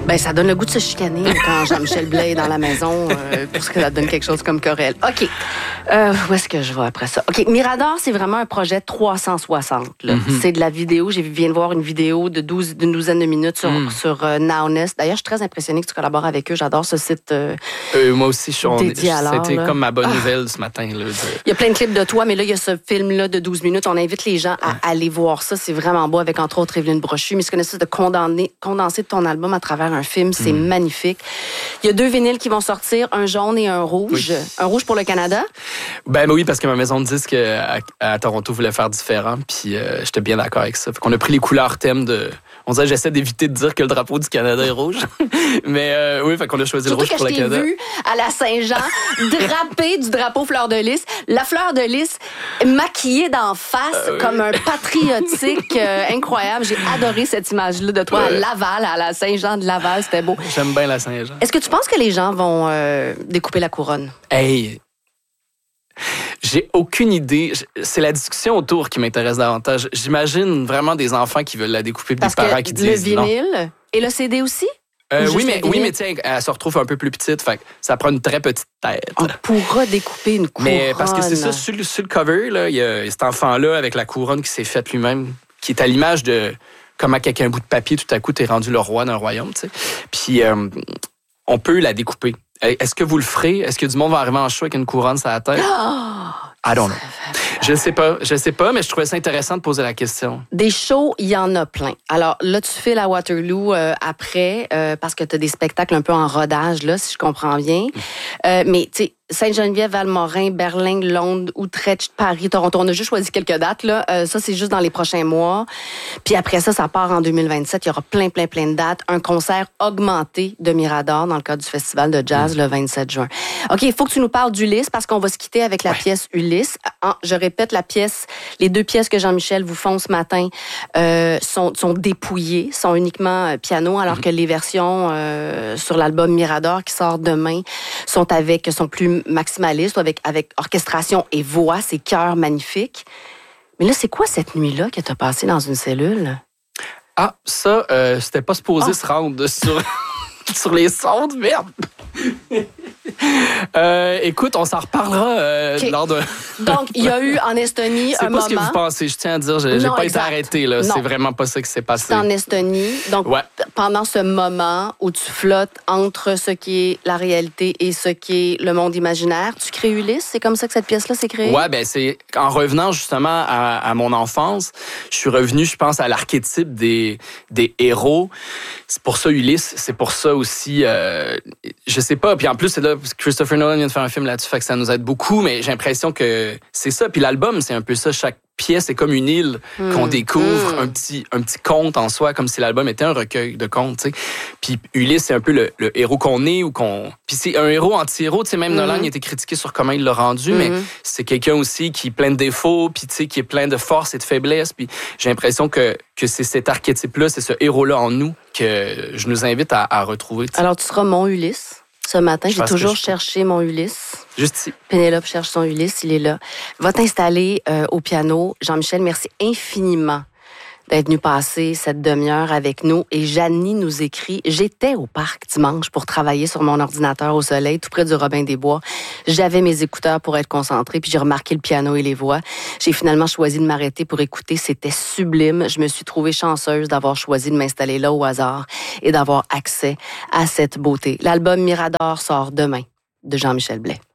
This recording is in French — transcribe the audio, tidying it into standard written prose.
Ben, ça donne le goût de se chicaner quand Jean-Michel Blais est dans la maison, parce que ça donne quelque chose comme querelle. OK. Où est-ce que je vais après ça? OK. Mirador, c'est vraiment un projet 360. Là. C'est de la vidéo. Je viens de voir une vidéo d'une douzaine de minutes sur Nowness. D'ailleurs, je suis très impressionnée que tu collabores avec eux. J'adore ce site moi aussi, dédié à l'art. C'était comme ma bonne nouvelle ce matin. Là, Il y a plein de clips de toi, mais là, il y a ce film-là de 12 minutes. On invite les gens à aller voir ça. C'est vraiment beau, avec entre autres Evelyne Brochu. Mais ce qu'on essaie de condenser ton album à travers un film, c'est magnifique. Il y a 2 vinyles qui vont sortir, un jaune et un rouge. Oui. Un rouge pour le Canada? Ben oui, parce que ma maison de disques à Toronto voulait faire différent, puis j'étais bien d'accord avec ça. Fait qu'on a pris les couleurs thèmes de... On dirait, j'essaie d'éviter de dire que le drapeau du Canada est rouge. Mais oui, fait qu'on a choisi surtout le rouge pour le Canada. Surtout que je t'ai vu à la Saint-Jean drapé du drapeau fleur de lys. La fleur de lys maquillée d'en face comme un patriotique incroyable. J'ai adoré cette image-là de toi à Laval, à la Saint-Jean de Laval. C'était beau. J'aime bien la Saint-Jean. Est-ce que tu penses que les gens vont découper la couronne? Hey! J'ai aucune idée. C'est la discussion autour qui m'intéresse davantage. J'imagine vraiment des enfants qui veulent la découper, des parents qui disent non. Le vinyle et le CD aussi? Oui, mais tiens, elle se retrouve un peu plus petite, fait que ça prend une très petite tête. On pourra découper une couronne. Mais parce que c'est ça, sur le cover, là, il y a cet enfant-là avec la couronne qui s'est faite lui-même, qui est à l'image de comment avec un bout de papier, tout à coup, t'es rendu le roi d'un royaume, tu sais. Puis on peut la découper. Est-ce que vous le ferez? Est-ce que du monde va arriver en show avec une couronne sur la tête? I don't know. Je sais pas, mais je trouvais ça intéressant de poser la question. Des shows, il y en a plein. Alors là, tu fais la Waterloo après, parce que tu as des spectacles un peu en rodage, là, si je comprends bien. Mais tu sais, Sainte-Geneviève, Valmorin, Berlin, Londres, Utrecht, Paris, Toronto. On a juste choisi quelques dates, là. Ça, c'est juste dans les prochains mois. Puis après ça, ça part en 2027. Il y aura plein de dates. Un concert augmenté de Mirador dans le cadre du Festival de jazz le 27 juin. OK, il faut que tu nous parles d'Ulysse parce qu'on va se quitter avec la pièce Ulysse. Je répète, les 2 pièces que Jean-Michel vous font ce matin sont dépouillées, sont uniquement piano, alors que les versions sur l'album Mirador qui sort demain sont plus maximalistes, avec orchestration et voix, c'est chœurs magnifiques. Mais là, c'est quoi cette nuit-là que tu as passée dans une cellule? Ah, ça, c'était pas supposé se rendre sur les sondes, merde! Écoute, on s'en reparlera lors de... Donc, il y a eu en Estonie un moment... C'est pas ce que vous pensez, je tiens à dire. J'ai pas été arrêté, là. Non. C'est vraiment pas ça qui s'est passé. C'est en Estonie. Donc, pendant ce moment où tu flottes entre ce qui est la réalité et ce qui est le monde imaginaire, tu crées Ulysse? C'est comme ça que cette pièce-là s'est créée? Ouais, ben c'est... En revenant justement à mon enfance, je suis revenu, je pense, à l'archétype des héros. C'est pour ça Ulysse, c'est pour ça aussi... je sais pas, puis en plus, c'est là, Christopher Nolan vient de faire un film là-dessus, fait que ça nous aide beaucoup, mais j'ai l'impression que c'est ça. Puis l'album, c'est un peu ça. Chaque pièce est comme une île qu'on découvre, un petit conte en soi, comme si l'album était un recueil de contes, tu sais. Puis Ulysse, c'est un peu le héros qu'on est ou qu'on... Puis c'est un héros anti-héros, tu sais, même Nolan, il a été critiqué sur comment il l'a rendu, mais c'est quelqu'un aussi qui est plein de défauts, puis tu sais, qui est plein de force et de faiblesse, puis j'ai l'impression que c'est cet archétype-là, c'est ce héros-là en nous que je nous invite à retrouver, t'sais. Alors, tu seras mon Ulysse. Ce matin, j'ai toujours cherché mon Ulysse. Juste ici. Pénélope cherche son Ulysse, il est là. Va t'installer au piano. Jean-Michel, merci infiniment d'être venu passer cette demi-heure avec nous. Et Janie nous écrit, j'étais au parc dimanche pour travailler sur mon ordinateur au soleil, tout près du Robin des Bois. J'avais mes écouteurs pour être concentrée, puis j'ai remarqué le piano et les voix. J'ai finalement choisi de m'arrêter pour écouter. C'était sublime. Je me suis trouvée chanceuse d'avoir choisi de m'installer là au hasard et d'avoir accès à cette beauté. L'album Mirador sort demain de Jean-Michel Blais.